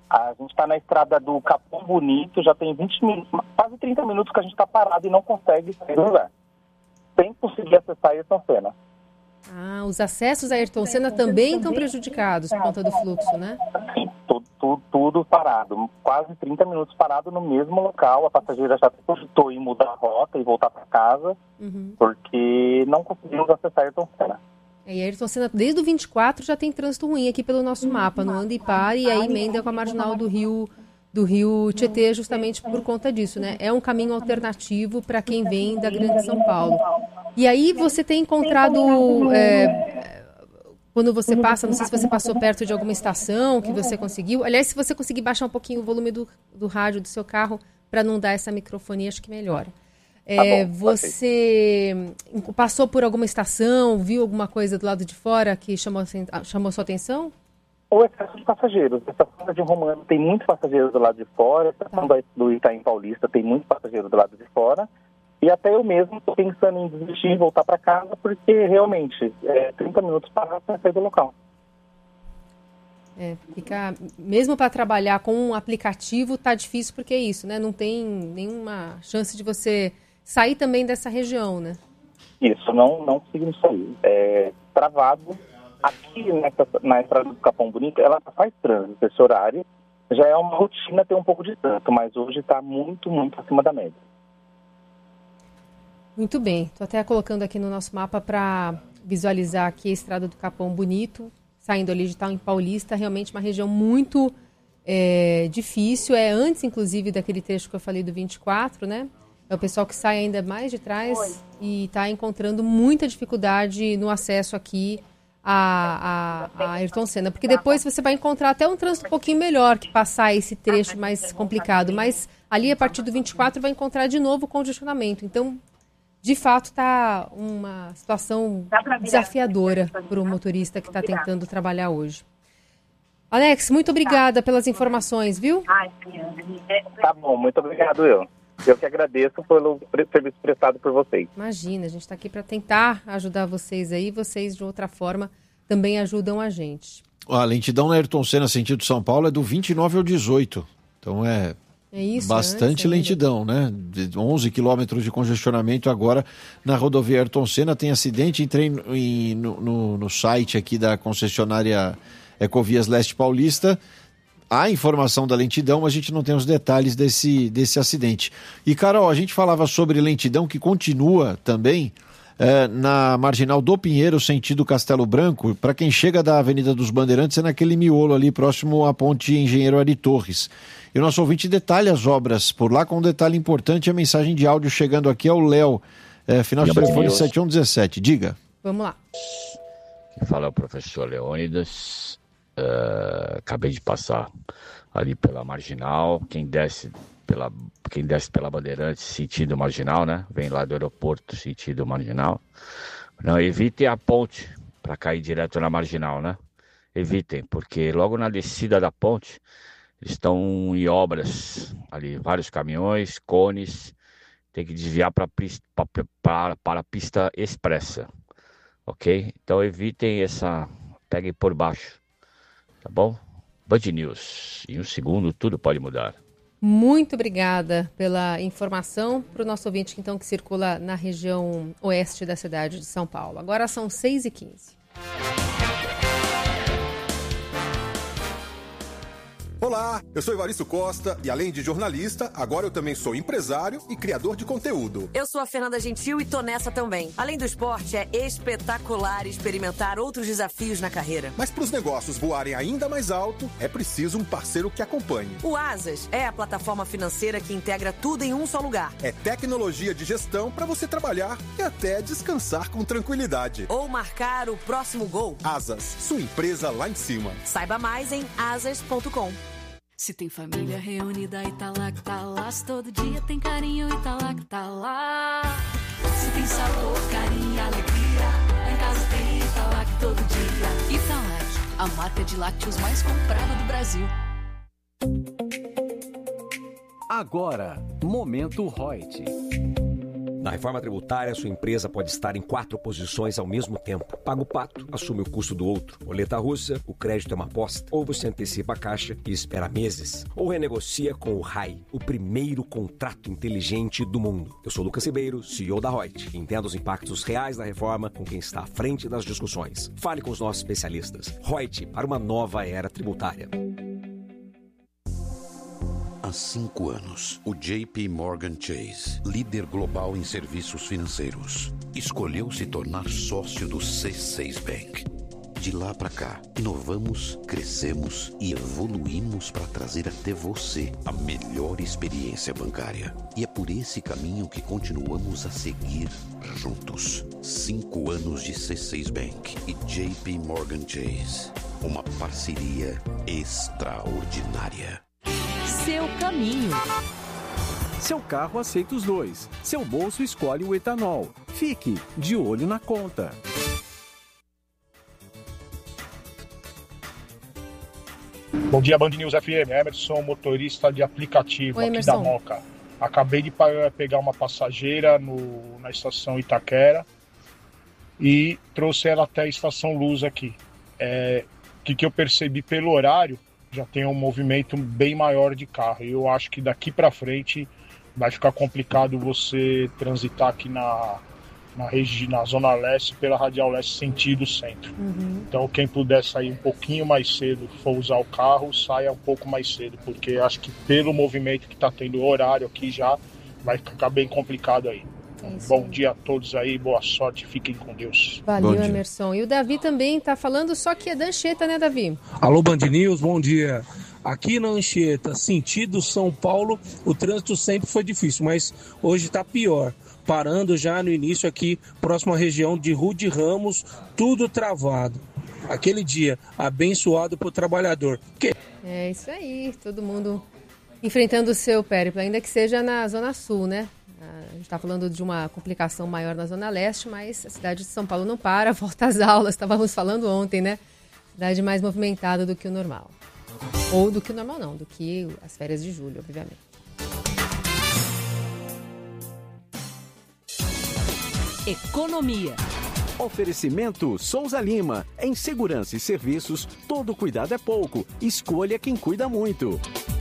A gente está na estrada do Capão Bonito, já tem 20 minutos, quase 30 minutos que a gente está parado e não consegue sair do lugar. Sem conseguir acessar a Ayrton Senna. Os acessos a Ayrton Senna também estão prejudicados por conta do fluxo, né? Sim, tudo parado. Quase 30 minutos parado no mesmo local. A passageira já cogitou em mudar a rota e voltar para casa, porque não conseguimos acessar a Ayrton Senna. E a Ayrton Senna, desde o 24, já tem trânsito ruim aqui pelo nosso mapa, no anda e para, e aí emenda com a marginal do Rio Tietê, justamente por conta disso, né? É um caminho alternativo para quem vem da Grande São Paulo. E aí você tem encontrado, quando você passa, não sei se você passou perto de alguma estação que você conseguiu. Aliás, se você conseguir baixar um pouquinho o volume do rádio do seu carro para não dar essa microfonia, acho que melhora. Você passou por alguma estação, viu alguma coisa do lado de fora que chamou sua atenção? O excesso de passageiros. A estação de Romano tem muitos passageiros do lado de fora, a estação do Itaim Paulista tem muitos passageiros do lado de fora, e até eu mesmo estou pensando em desistir e voltar para casa, porque realmente 30 minutos para sair do local. Mesmo para trabalhar com um aplicativo tá difícil, porque é isso, né? Não tem nenhuma chance de você sair também dessa região, né? Isso, não conseguimos sair. Travado. Aqui na estrada do Capão Bonito, ela faz trânsito. Esse horário já é uma rotina ter um pouco de trânsito, mas hoje está muito, muito acima da média. Muito bem. Estou até colocando aqui no nosso mapa para visualizar aqui a estrada do Capão Bonito, saindo ali de Itaim Paulista, realmente uma região muito difícil. Antes, inclusive, daquele trecho que eu falei do 24, né? É o pessoal que sai ainda mais de trás e está encontrando muita dificuldade no acesso aqui a Ayrton Senna, porque depois você vai encontrar até um trânsito um pouquinho melhor que passar esse trecho mais complicado, mas ali a partir do 24 vai encontrar de novo congestionamento. Então, de fato, está uma situação desafiadora para o motorista que está tentando trabalhar hoje. Alex, muito obrigada pelas informações, viu? Tá bom, muito obrigado eu. Eu que agradeço pelo serviço prestado por vocês. Imagina, a gente está aqui para tentar ajudar vocês aí, vocês de outra forma também ajudam a gente. A lentidão na Ayrton Senna, sentido São Paulo, é do 29 ao 18. Então é isso, bastante lentidão, né? 11 quilômetros de congestionamento agora na rodovia Ayrton Senna. Tem acidente, entrei no site aqui da concessionária Ecovias Leste Paulista. Há informação da lentidão, mas a gente não tem os detalhes desse acidente. E, Carol, a gente falava sobre lentidão que continua também na marginal do Pinheiro, sentido Castelo Branco. Para quem chega da Avenida dos Bandeirantes, é naquele miolo ali próximo à ponte Engenheiro Ari Torres. E o nosso ouvinte detalha as obras por lá, com um detalhe importante, a mensagem de áudio chegando aqui ao Léo, final de telefone 7117. Diga. Vamos lá. Quem fala é o professor Leônidas. Acabei de passar ali pela marginal. Quem desce pela Bandeirantes, sentido marginal, né? Vem lá do aeroporto, sentido marginal. Não evitem a ponte para cair direto na marginal, né? Evitem, porque logo na descida da ponte eles estão em obras ali, vários caminhões, cones. Tem que desviar para a pista expressa, ok? Então evitem peguem por baixo. Tá bom? Band News. Em um segundo, tudo pode mudar. Muito obrigada pela informação para o nosso ouvinte, então, que circula na região oeste da cidade de São Paulo. Agora são 6h15. Olá, eu sou Evaristo Costa e além de jornalista, agora eu também sou empresário e criador de conteúdo. Eu sou a Fernanda Gentil e tô nessa também. Além do esporte, é espetacular experimentar outros desafios na carreira. Mas para os negócios voarem ainda mais alto, é preciso um parceiro que acompanhe. O Asas é a plataforma financeira que integra tudo em um só lugar. É tecnologia de gestão para você trabalhar e até descansar com tranquilidade. Ou marcar o próximo gol. Asas, sua empresa lá em cima. Saiba mais em asas.com. Se tem família reunida e tá lá, se todo dia tem carinho e tá lá. Se tem sabor, carinho e alegria, lá em casa tem Italac todo dia. Italac, a marca de lácteos mais comprada do Brasil. Agora, Momento Reut. Na reforma tributária, sua empresa pode estar em 4 posições ao mesmo tempo. Paga o pato, assume o custo do outro. Roleta russa, o crédito é uma aposta. Ou você antecipa a caixa e espera meses. Ou renegocia com o RAI, o primeiro contrato inteligente do mundo. Eu sou Lucas Ribeiro, CEO da Reut. Entenda os impactos reais da reforma com quem está à frente das discussões. Fale com os nossos especialistas. Reut, para uma nova era tributária. Há 5 anos, o JP Morgan Chase, líder global em serviços financeiros, escolheu se tornar sócio do C6 Bank. De lá para cá, inovamos, crescemos e evoluímos para trazer até você a melhor experiência bancária. E é por esse caminho que continuamos a seguir juntos. 5 anos de C6 Bank e JP Morgan Chase. Uma parceria extraordinária. Seu caminho. Seu carro aceita os dois. Seu bolso escolhe o etanol. Fique de olho na conta. Bom dia, Band News FM. Emerson, motorista de aplicativo. Oi, aqui Emerson. da Moca. Acabei de pegar uma passageira na estação Itaquera e trouxe ela até a estação Luz aqui. O que eu percebi pelo horário, já tem um movimento bem maior de carro. E eu acho que daqui para frente vai ficar complicado você transitar aqui na Zona Leste, pela Radial Leste, sentido centro. Então, quem puder sair um pouquinho mais cedo, for usar o carro, saia um pouco mais cedo, porque acho que pelo movimento que está tendo o horário aqui já, vai ficar bem complicado aí. Bom dia a todos aí, boa sorte, fiquem com Deus. Valeu, Emerson. E o Davi também está falando, só que é da Anchieta, né, Davi? Alô, Band News, bom dia. Aqui na Anchieta, sentido São Paulo, o trânsito sempre foi difícil, mas hoje está pior. Parando já no início aqui, próximo à região de Rude Ramos, tudo travado. Aquele dia abençoado para o trabalhador. É isso aí, todo mundo enfrentando o seu périplo, ainda que seja na Zona Sul, né? A gente está falando de uma complicação maior na Zona Leste, mas a cidade de São Paulo não para, volta às aulas, estávamos falando ontem, né? Cidade mais movimentada do que o normal. Ou do que o normal não, do que as férias de julho, obviamente. Economia. Oferecimento Souza Lima. Em segurança e serviços, todo cuidado é pouco. Escolha quem cuida muito.